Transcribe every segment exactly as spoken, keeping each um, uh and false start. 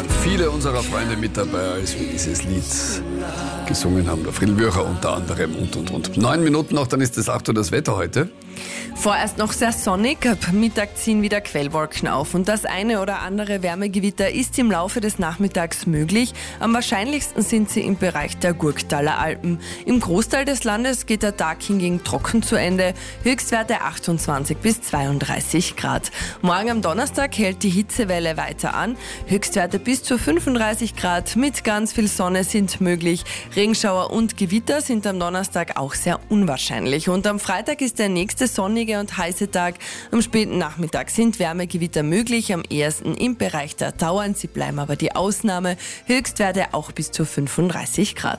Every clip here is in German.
viele unserer Freunde mit dabei, als wir dieses Lied gesungen haben. Der Friedl Würcher unter anderem und, und, und. Neun Minuten noch, dann ist das acht Uhr das Wetter heute. Vorerst noch sehr sonnig, ab Mittag ziehen wieder Quellwolken auf und das eine oder andere Wärmegewitter ist im Laufe des Nachmittags möglich. Am wahrscheinlichsten sind sie im Bereich der Gurktaler Alpen. Im Großteil des Landes geht der Tag hingegen trocken zu Ende, Höchstwerte achtundzwanzig bis zweiunddreißig Grad. Morgen am Donnerstag hält die Hitzewelle weiter an, Höchstwerte bis zu fünfunddreißig Grad mit ganz viel Sonne sind möglich. Regenschauer und Gewitter sind am Donnerstag auch sehr unwahrscheinlich und am Freitag ist der nächste sonnige und heiße Tag. Am späten Nachmittag sind Wärmegewitter möglich, am ehesten im Bereich der Tauern. Sie bleiben aber die Ausnahme. Höchstwerte auch bis zu fünfunddreißig Grad.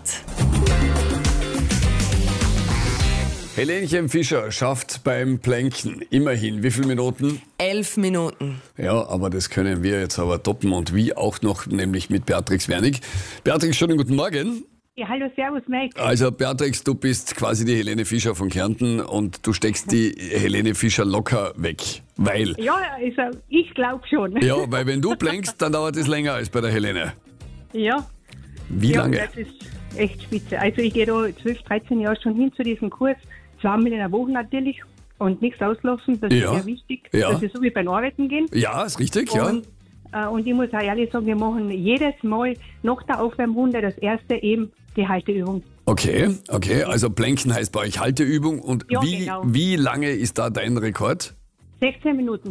Helenchen Fischer schafft beim Planken immerhin wie viele Minuten? Elf Minuten. Ja, aber das können wir jetzt aber toppen und wie auch noch, nämlich mit Beatrix Wernig. Beatrix, schönen guten Morgen. Ja, hallo, servus, Mike. Also Beatrix, du bist quasi die Helene Fischer von Kärnten und du steckst die Helene Fischer locker weg, weil... Ja, also ich glaube schon. Ja, weil wenn du plankst, dann dauert es länger als bei der Helene. Ja. Wie ja, lange? Das ist echt spitze. Also ich gehe da zwölf, dreizehn Jahre schon hin zu diesem Kurs, zweimal in der Woche natürlich und nichts auslassen, das Ja. ist sehr wichtig. Ja. Das ist so wie beim Arbeiten gehen. Ja, ist richtig, ja. Und, äh, und ich muss auch ehrlich sagen, wir machen jedes Mal nach der Aufwärmrunde das erste eben die Halteübung. Okay, okay, also Planken heißt bei euch Halteübung und Ja, wie, genau. wie lange ist da dein Rekord? sechzehn Minuten.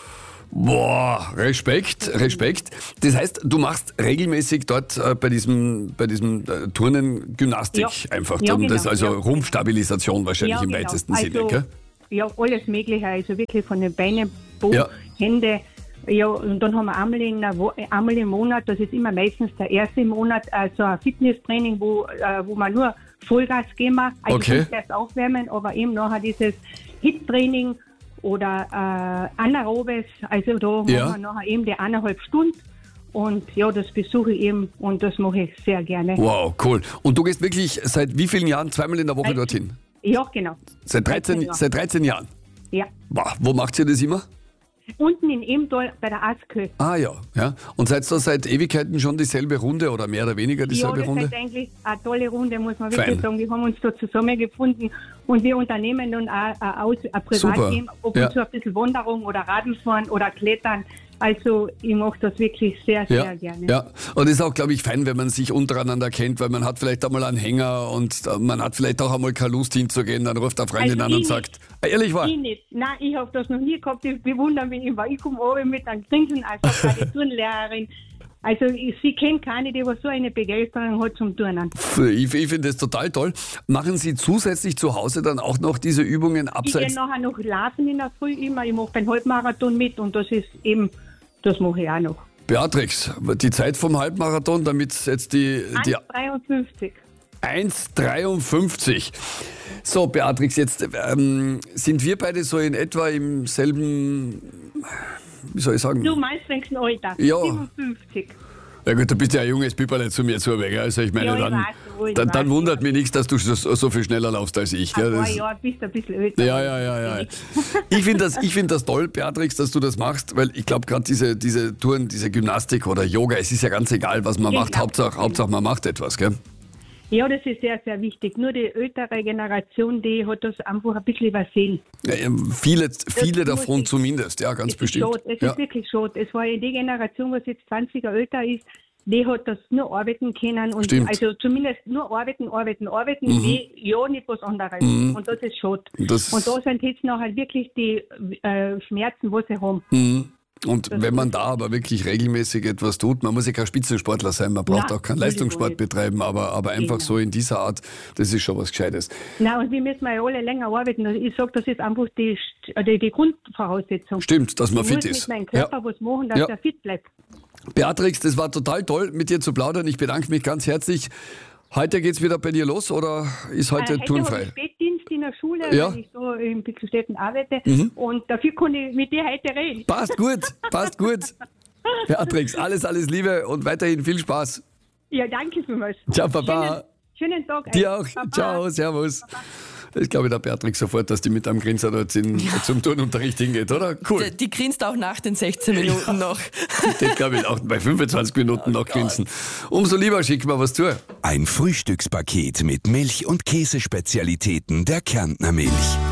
Boah, Respekt, Respekt. Das heißt, du machst regelmäßig dort äh, bei diesem, bei diesem äh, Turnen Gymnastik Ja. einfach. Ja, dann das genau, also ja. Rumpfstabilisation wahrscheinlich Ja, im genau. weitesten Also, Sinne, gell? Ja, alles Mögliche, also wirklich von den Beinen, Po, Ja. Hände. Ja, und dann haben wir einmal, in einer Wo- einmal im Monat, das ist immer meistens der erste im Monat, also ein Fitnesstraining, wo, äh, wo man nur Vollgas gehen. Also Okay. nicht erst aufwärmen, aber eben nachher dieses Hit-Training oder äh, Anaerobes, also da Ja. machen wir nachher eben die eineinhalb Stunden. Und ja, das besuche ich eben und das mache ich sehr gerne. Wow, cool. Und du gehst wirklich seit wie vielen Jahren zweimal in der Woche Seit- dorthin? Ja, genau. Seit dreizehn, Jahre. seit dreizehn Jahren? Ja. Boah, wo macht ihr das immer? Unten in Emdal bei der Askö. Ah ja, ja. Und seid ihr seit Ewigkeiten schon dieselbe Runde oder mehr oder weniger Ja, dieselbe das Runde? ist eigentlich eine tolle Runde, muss man wirklich Fein. sagen. Wir haben uns da zusammengefunden und wir unternehmen dann auch ein, Aus, ein Super. Privatteam, ab Ja. und zu ein bisschen Wanderung oder Radlfahren oder Klettern. Also ich mache das wirklich sehr, sehr Ja, gerne. ja. Und es ist auch, glaube ich, fein, wenn man sich untereinander kennt, weil man hat vielleicht einmal einen Hänger und äh, man hat vielleicht auch einmal keine Lust hinzugehen, dann ruft eine Freundin Also an und ich sagt, ah, ehrlich wahr? Ich nicht. Nein, ich habe das noch nie gehabt. Ich bewundere mich immer. Ich komme oben mit einem Grinsen als eine Turnlehrerin. Also ich, sie kennt keine, die was so eine Begeisterung hat zum Turnen. Ich, ich finde das total toll. Machen Sie zusätzlich zu Hause dann auch noch diese Übungen Ich abseits? gehe nachher noch laufen in der Früh immer. Ich mache beim Halbmarathon mit und das ist eben, das mache ich auch noch. Beatrix, die Zeit vom Halbmarathon, damit jetzt die, die eins dreiundfünfzig. eins dreiundfünfzig. So, Beatrix, jetzt ähm, sind wir beide so in etwa im selben, wie soll ich sagen? Du meinst wenigstens Alter? Ja. siebenundfünfzig. Ja gut, du bist ja ein junges Piperle zu mir zu, gell? Also ich meine, Ja, ich dann, weiß wohl, ich dann, dann weiß, wundert ja. mich nichts, dass du so, so viel schneller laufst als ich. Gell? Ein paar Das, Jahre bist du ein bisschen älter. ja, ja, ja, ja. Ich finde das, ich find das toll, Beatrix, dass du das machst, weil ich glaube gerade diese, diese Touren, diese Gymnastik oder Yoga, es ist ja ganz egal, was man Ja, macht, genau. Hauptsache, Hauptsache man macht etwas, gell? Ja, das ist sehr, sehr wichtig. Nur die ältere Generation, die hat das einfach ein bisschen übersehen. Ja, ähm, viele viele muss davon ich- zumindest, ja, ganz Es ist bestimmt. schade, es Ja. ist wirklich schade. Es war ja die Generation, was jetzt zwanzig Jahre älter ist, die hat das nur arbeiten können. Und Stimmt. also zumindest nur arbeiten, arbeiten, arbeiten, wie, ja, nicht was anderes. Mhm. Und das ist schade. Das- Und da sind jetzt noch halt wirklich die äh, Schmerzen, was sie haben. Mhm. Und wenn man da aber wirklich regelmäßig etwas tut, man muss ja kein Spitzensportler sein, man braucht Nein, auch keinen natürlich Leistungssport nicht. betreiben, aber, aber einfach Genau. so in dieser Art, das ist schon was Gescheites. Na, und wir müssen ja alle länger arbeiten. Also ich sage, das ist einfach die, St- die, die Grundvoraussetzung. Stimmt, dass man ich fit muss ist. mit meinem Körper Ja. was machen, dass Ja. der fit bleibt. Beatrix, das war total toll, mit dir zu plaudern. Ich bedanke mich ganz herzlich. Heute geht's wieder bei dir los oder ist heute Äh, heute turnfrei? habe ich Spätdienst in der Schule, Ja. weil ich so in Pixelstädten arbeite. Mhm. Und dafür kann ich mit dir heute reden. Passt gut, passt gut. Beatrix, alles, alles Liebe und weiterhin viel Spaß. Ja, danke vielmals. Ciao, Papa. Schönen, schönen Tag. Dir euch. auch. Baba. Ciao, servus. Das glaube ich der Beatrix sofort, dass die mit einem Grinser dort in, ja. zum Turnunterricht hingeht, oder? Cool. Die, die grinst auch nach den sechzehn Minuten ja. noch. Die glaube ich auch bei fünfundzwanzig Minuten oh noch grinsen. Umso lieber schicken wir was zu. Ein Frühstückspaket mit Milch- und Käsespezialitäten der Kärntner Milch.